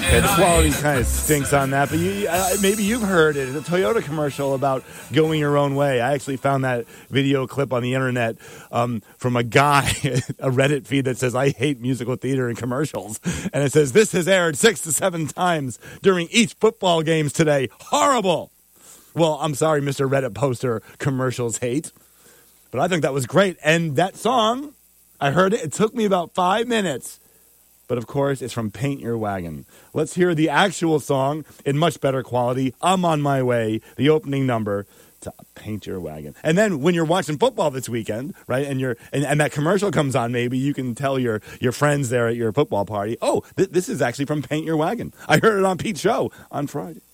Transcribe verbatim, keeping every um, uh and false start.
Okay, the quality kind of stinks on that, but you, uh, maybe you've heard it. It's a Toyota commercial about going your own way. I actually found that video clip on the internet um, from a guy, a Reddit feed that says, I hate musical theater and commercials. And it says, this has aired six to seven times during each football games today. Horrible. Well, I'm sorry, Mister Reddit poster, commercials hate. But I think that was great. And that song, I heard it. It took me about five minutes. But, of course, it's from Paint Your Wagon. Let's hear the actual song in much better quality. I'm on my way, the opening number to Paint Your Wagon. And then when you're watching football this weekend, right, and you're and, and that commercial comes on, maybe you can tell your, your friends there at your football party, oh, th- this is actually from Paint Your Wagon. I heard it on Pete's show on Friday.